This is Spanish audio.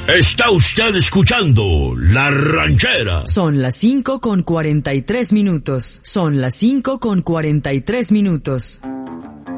Está usted escuchando La Ranchera. Son las 5:43 minutos. Son las 5:43 minutos.